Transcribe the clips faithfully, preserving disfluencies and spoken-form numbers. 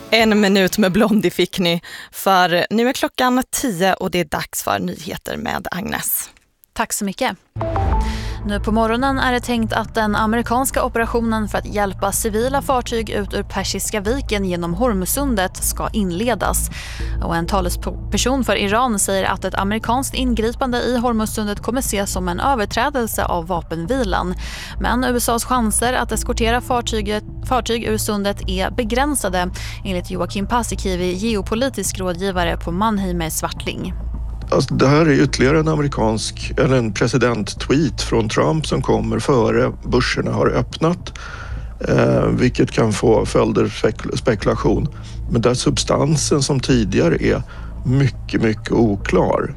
En minut med Blondie fick ni, för nu är klockan tio och det är dags för nyheter med Agnes. Tack så mycket. Nu på morgonen är det tänkt att den amerikanska operationen för att hjälpa civila fartyg ut ur Persiska viken genom Hormuzsundet ska inledas. Och en talesperson för Iran säger att ett amerikanskt ingripande i Hormuzsundet kommer ses som en överträdelse av vapenvilan. Men U S A:s chanser att eskortera fartyget, fartyg ur sundet är begränsade, enligt Joakim Paasikivi, geopolitisk rådgivare på Mannheimer Swartling. Alltså, det här är ytterligare en amerikansk eller en president-tweet från Trump som kommer före börserna har öppnat, eh, vilket kan få följder spekul- spekulation. Men där substansen som tidigare är mycket, mycket oklar.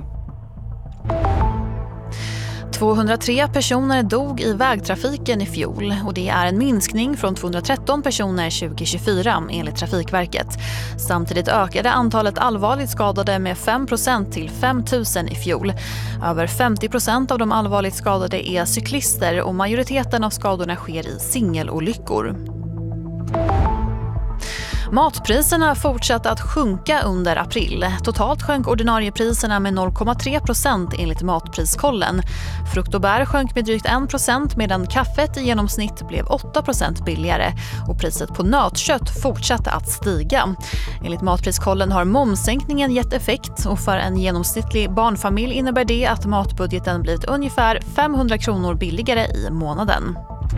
tvåhundratre personer dog i vägtrafiken i fjol och det är en minskning från tvåhundratretton personer tjugohundratjugofyra enligt Trafikverket. Samtidigt ökade antalet allvarligt skadade med fem procent till fem tusen i fjol. Över femtio procent av de allvarligt skadade är cyklister och majoriteten av skadorna sker i singelolyckor. Matpriserna fortsatte att sjunka under april. Totalt sjönk ordinariepriserna med noll komma tre procent enligt Matpriskollen. Frukt och bär sjönk med drygt en procent medan kaffet i genomsnitt blev åtta procent billigare. Och priset på nötkött fortsatte att stiga. Enligt Matpriskollen har momssänkningen gett effekt och för en genomsnittlig barnfamilj innebär det att matbudgeten blivit ungefär femhundra kronor billigare i månaden.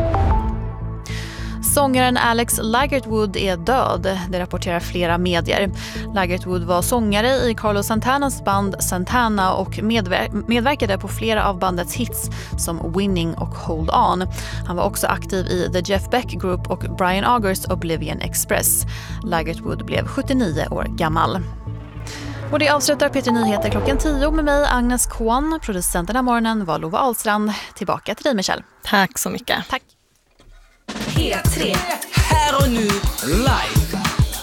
Sångaren Alex Lagertwood är död, det rapporterar flera medier. Lagertwood var sångare i Carlos Santanas band Santana och medver- medverkade på flera av bandets hits som Winning och Hold On. Han var också aktiv i The Jeff Beck Group och Brian Augers Oblivion Express. Lagertwood blev sjuttionio år gammal. Och det avslutar P tre Nyheter klockan tio med mig, Agnes Kohn. Producenten av morgonen var Lova Ahlstrand. Tillbaka till dig, Michelle. Tack så mycket. Tack. P tre. Här och nu live.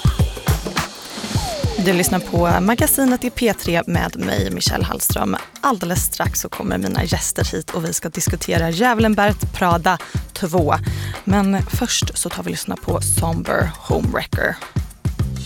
Du lyssnar på magasinet i P tre med mig, Michelle Hallström. Alldeles strax så kommer mina gäster hit och vi ska diskutera Djävulen bär Prada två. Men först så tar vi lyssna på Somber Homewrecker.